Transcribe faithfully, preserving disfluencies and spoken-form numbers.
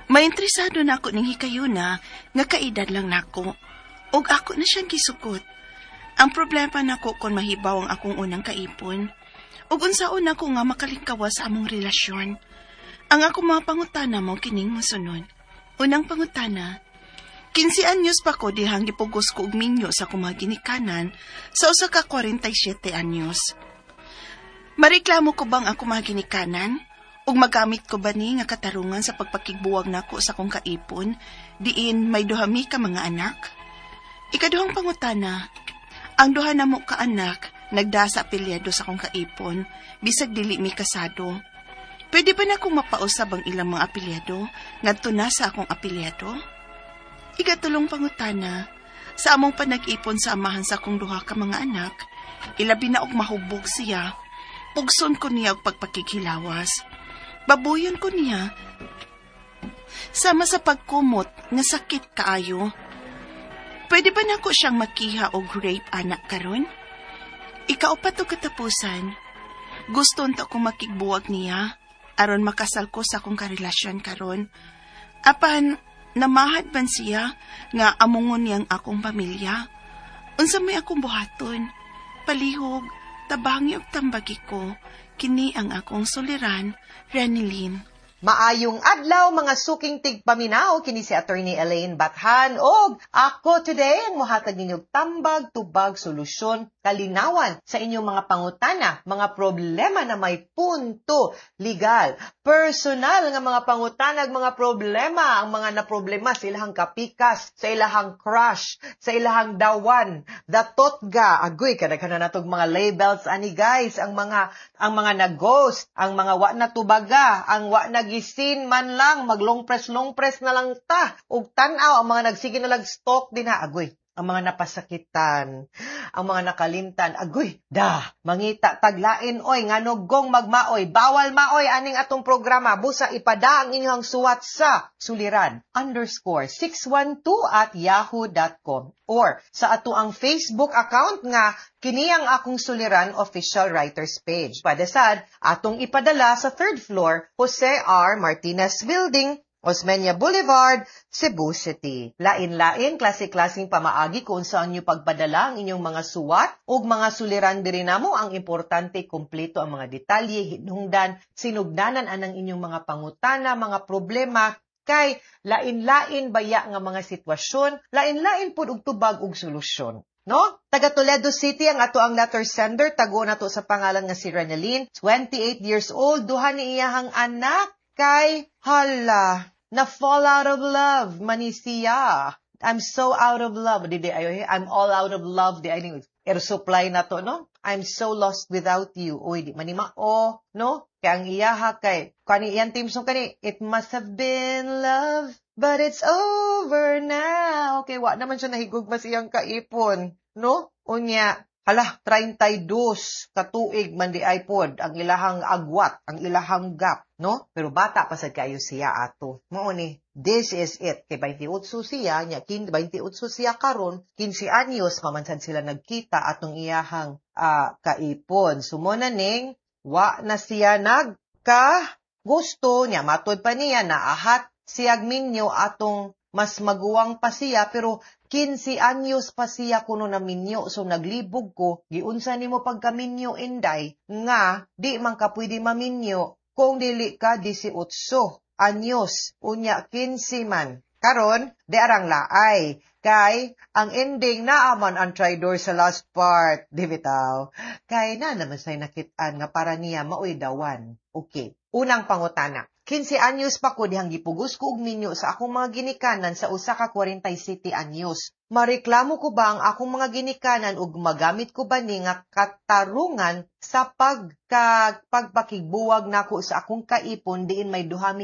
Maintresado na ako ning hikayuna nga kaedad lang nako. Og ako na siyang gisukot. Ang problema nako kon mahibaw ang akong unang kaipon. Ug unsaon ako nga makalingkawas sa among relasyon. Ang akong mga pangutana mo kining mosunod. Unang pangutana, kinsi anyos pa ko dihang gipugos ko og minyo sa akong mga ginikanan sa usa ka forty-seven anyos. Mareklamo ko bang ako mga ginikanan? Ug magamit ko ba ni nga katarungan sa pagpakigbuwag nako sa akong kaipon, diin may duha mi ka mga anak? Ikaduhang pangutana, ang duha na mo ka anak nagdasa apelyado sa akong kaipon, bisag dili mi kasado. Pwede ba na akong mapausab ang ilang mga apelyado ngadto na sa akong apelyado? Ikatulong pangutana, sa among panag-ipon sa amahan sa akong duha ka mga anak, ilabi na og mahubog siya, pugson ko niya og pagpakighilawas. Babuyon ko niya, sama sa pagkumot nga sakit kaayo. Pwede ba nako siyang makiha og rape anak karon? Ikaupat o katapusan, gusto nto ko makigbuwag niya, aron makasal ko sa akong karelasyon karon. Apan, namahad ban siya nga amungon niyang akong pamilya. Unsa may akong buhaton, palihog, tabangi og tambagi ko, kini ang akong suliran, Ranilyn. Maayong adlaw mga suking tigpaminaw, kini si Attorney Elaine Bathan og ako today ang mohatag ninyong tambag, tubag, solusyon, kalinawan sa inyong mga pangutana, mga problema na may punto, legal, personal nga mga pangutana, mga problema, ang mga naproblema sa ilahang kapikas, sa ilahang crush, sa ilahang dawan, datotga, agoy kadaghanan natog mga labels ani guys, ang mga ang mga nag-ghost, ang mga wa na tubaga, ang wa na gisin man lang, maglong press long press na lang ta, ug tan-aw ang mga nagsige na lag stalk din ha, agoy, ang mga napasakitan, ang mga nakalimtan, agoy, dah, mangita taglain, oy, nganugong magmaoy, bawal maoy, aning atong programa, busa ipada ang inyong suwat sa suliran, underscore, six one two at yahoo dot com, or sa ato ang Facebook account nga, kini ang akong suliran official writers page. Padasad, atong ipadala sa third floor, Jose R. Martinez Building, Osmeña Boulevard, Cebu City. Lain-lain, klase-klaseng pamaagi kung saan nyo pagpadala ang inyong mga suwat o mga suliran diri namo. Ang importante, kumpleto ang mga detalye, hinungdan, sinugdanan anang inyong mga pangutana, mga problema, kay lain-lain baya nga mga sitwasyon, lain-lain pud og tubag og solusyon. No? Taga Toledo City ang ato ang letter sender, tago na to sa pangalan nga si Ranilyn, twenty-eight years old, duha ni iyahang anak, kay hala, na fall out of love, mani siya. I'm so out of love. Didi ayo, I'm all out of love. Di ay air supply na to, no? I'm so lost without you. Uy, di manima o, no? Kaya ang iyaha kay, kani iyan team song kani, it must have been love, but it's over now. Okay, wa naman siya nahigugma siyang kaipon, no? Unya, hala, thirty-two katuig man di iPod, ang ilahang agwat, ang ilahang gap, no? Pero bata pa sad kayo siya ato. Mao ni, this is it. Kay twenty-eight siya, nya kin twenty-eight siya karon, fifteen anyos mamansan sila nagkita atong iyahang uh, kaipon. Sumona ning wa na siya nagka gusto niya matod pa niya na ahat siyag minyo atong mas maguwang pa siya, pero fifteen anyos pa siya kuno na minyo. So naglibog ko, giunsa nimo pagkaminyo inday, nga di man ka pwede maminyo kung dili ka eighteen anyos. Unya fifteen man. Karon, di arang laay. Kay, ang ending na aman ang tridor sa last part. Di bitaw. Kay na naman sa'y nakitaan nga para niya maoy dawan. Okay. Unang pangutana. fifteen anyos pa ko dihang gipugos ko og minyo sa akong mga ginikanan sa usa ka forty-seven anyos. Mareklamo ko ba ang akong mga ginikanan ug magamit ko ba ni nga katarungan sa pagka pagpakigbuwag nako sa akong kaipon diin may duha mi